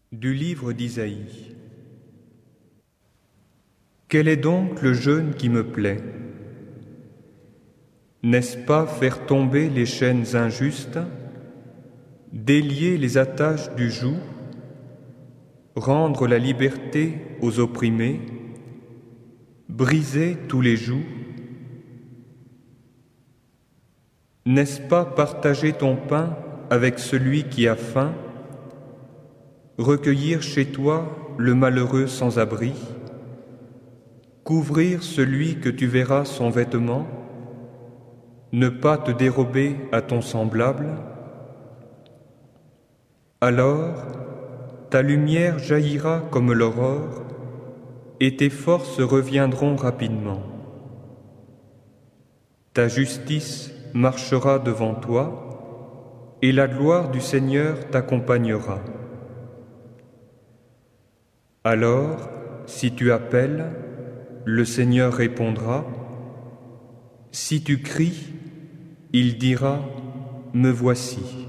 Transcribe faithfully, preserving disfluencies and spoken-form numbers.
Du livre d'Isaïe. Quel est donc le jeûne qui me plaît? N'est-ce pas faire tomber les chaînes injustes, délier les attaches du joug, rendre la liberté aux opprimés, briser tous les jougs? N'est-ce pas partager ton pain avec celui qui a faim, recueillir chez toi le malheureux sans abri, couvrir celui que tu verras sans vêtement, ne pas te dérober à ton semblable? Alors, ta lumière jaillira comme l'aurore, et tes forces reviendront rapidement. Ta justice marchera devant toi, et la gloire du Seigneur t'accompagnera. Alors, si tu appelles, le Seigneur répondra. Si tu cries, il dira, me voici.